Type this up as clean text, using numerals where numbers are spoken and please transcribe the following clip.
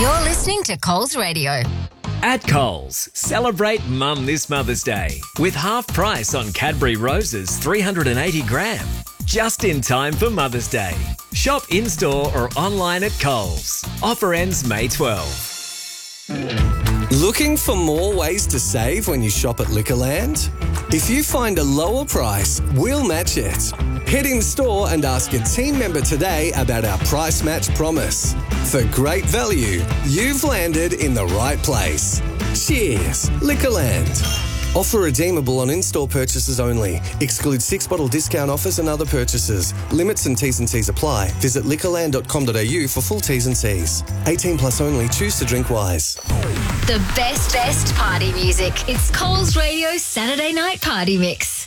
You're listening to Coles Radio. At Coles, celebrate Mum this Mother's Day with half price on Cadbury Roses 380 gram. Just in time for Mother's Day. Shop in-store or online at Coles. Offer ends May 12. Looking for more ways to save when you shop at Liquorland? If you find a lower price, we'll match it. Head in store and ask a team member today about our price match promise. For great value, you've landed in the right place. Cheers, Liquorland. Offer redeemable on in-store purchases only. Excludes 6-bottle discount offers and other purchases. Limits and T's apply. Visit liquorland.com.au for full T's and C's. 18 plus only. Choose to drink wise. The best party music. It's Coles Radio Saturday Night Party Mix.